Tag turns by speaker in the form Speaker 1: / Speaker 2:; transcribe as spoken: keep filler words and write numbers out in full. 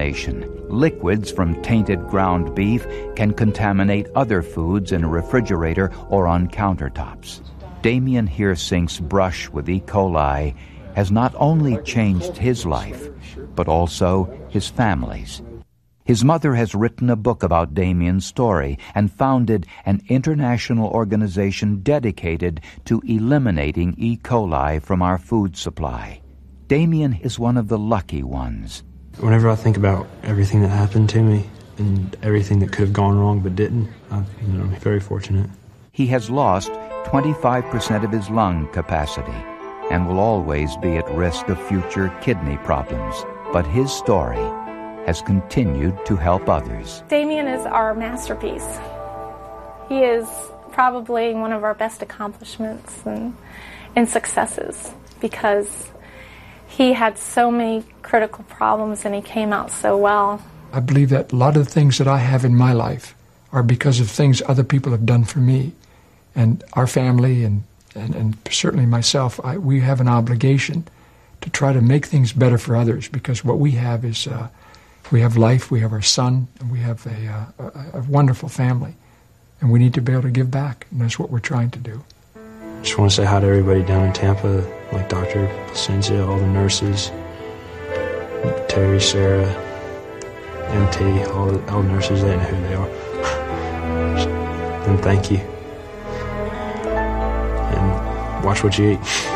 Speaker 1: contamination. Liquids from tainted ground beef can contaminate other foods in a refrigerator or on countertops. Damien Hirsink's brush with E. coli has not only changed his life, but also his family's. His mother has written a book about Damien's story and founded an international organization dedicated to eliminating E. coli from our food supply. Damien is one of the lucky ones.
Speaker 2: Whenever I think about everything that happened to me and everything that could have gone wrong but didn't, I'm, you know, very fortunate.
Speaker 1: He has lost twenty-five percent of his lung capacity and will always be at risk of future kidney problems. But his story has continued to help others.
Speaker 3: Damien is our masterpiece. He is probably one of our best accomplishments and, and successes because he had so many critical problems and he came out so well.
Speaker 4: I believe that a lot of the things that I have in my life are because of things other people have done for me. And our family and, and, and certainly myself, I, we have an obligation to try to make things better for others because what we have is uh, we have life, we have our son, and we have a, uh, a, a wonderful family. And we need to be able to give back, and that's what we're trying to do.
Speaker 2: I just want to say hi to everybody down in Tampa, like Doctor Placencia, all the nurses, Terry, Sarah, M T, all the, all the nurses, they know who they are. And thank you. And watch what you eat.